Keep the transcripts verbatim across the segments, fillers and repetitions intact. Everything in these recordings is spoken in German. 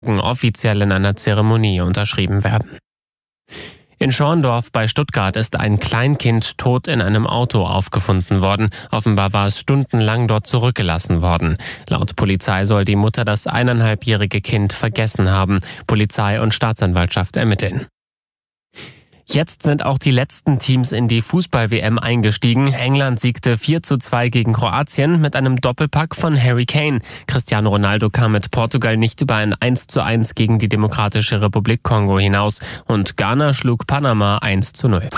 offiziell in einer Zeremonie unterschrieben werden. In Schorndorf bei Stuttgart ist ein Kleinkind tot in einem Auto aufgefunden worden. Offenbar war es stundenlang dort zurückgelassen worden. Laut Polizei soll die Mutter das eineinhalbjährige Kind vergessen haben. Polizei und Staatsanwaltschaft ermitteln. Jetzt sind auch die letzten Teams in die Fußball-W M eingestiegen. England siegte vier zu zwei gegen Kroatien mit einem Doppelpack von Harry Kane. Cristiano Ronaldo kam mit Portugal nicht über ein eins zu eins gegen die Demokratische Republik Kongo hinaus. Und Ghana schlug Panama eins zu null.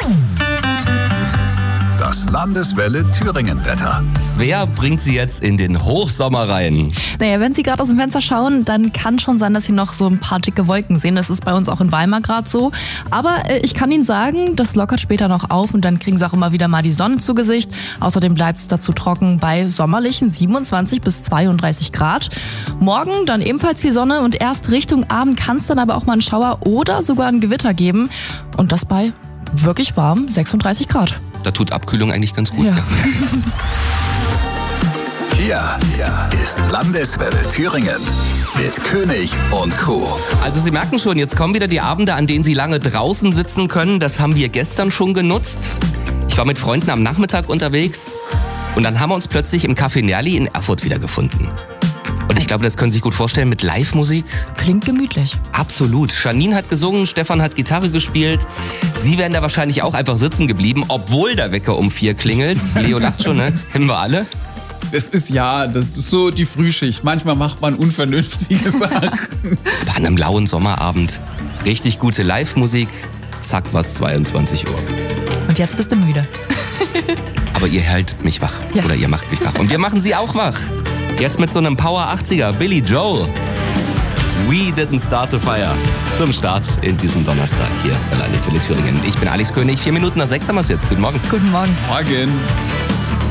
Das Landeswelle Thüringen-Wetter. Svea bringt sie jetzt in den Hochsommer rein. Naja, wenn Sie gerade aus dem Fenster schauen, dann kann schon sein, dass Sie noch so ein paar dicke Wolken sehen. Das ist bei uns auch in Weimar gerade so. Aber äh, ich kann Ihnen sagen, das lockert später noch auf und dann kriegen Sie auch immer wieder mal die Sonne zu Gesicht. Außerdem bleibt es dazu trocken bei sommerlichen siebenundzwanzig bis zweiunddreißig Grad. Morgen dann ebenfalls viel Sonne und erst Richtung Abend kann es dann aber auch mal einen Schauer oder sogar ein Gewitter geben. Und das bei wirklich warm sechsunddreißig Grad. Da tut Abkühlung eigentlich ganz gut. Ja. Hier ist Landeswelle Thüringen mit König und Crew. Also Sie merken schon, jetzt kommen wieder die Abende, an denen Sie lange draußen sitzen können. Das haben wir gestern schon genutzt. Ich war mit Freunden am Nachmittag unterwegs und dann haben wir uns plötzlich im Café Nerli in Erfurt wiedergefunden. Und ich glaube, das können Sie sich gut vorstellen mit Live-Musik. Klingt gemütlich. Absolut. Janine hat gesungen, Stefan hat Gitarre gespielt. Sie wären da wahrscheinlich auch einfach sitzen geblieben, obwohl der Wecker um vier klingelt. Leo lacht schon, ne? Das kennen wir alle. Das ist ja, das ist so die Frühschicht. Manchmal macht man unvernünftige Sachen. Bei einem lauen Sommerabend. Richtig gute Live-Musik. Zack, was zweiundzwanzig Uhr. Und jetzt bist du müde. Aber ihr haltet mich wach. Ja. Oder ihr macht mich wach. Und wir machen Sie auch wach. Jetzt mit so einem Power achtziger. Billy Joel. We didn't start the fire. Zum Start in diesem Donnerstag hier bei Landeswelle Thüringen. Ich bin Alex König. Vier Minuten nach sechs haben wir es jetzt. Guten Morgen. Guten Morgen. Morgen.